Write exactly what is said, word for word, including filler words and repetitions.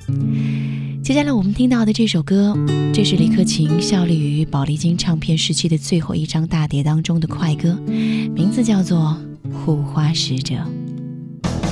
接下来我们听到的这首歌，这是李克勤效力于宝丽金唱片时期的最后一张大碟当中的快歌，名字叫做《护花使者》。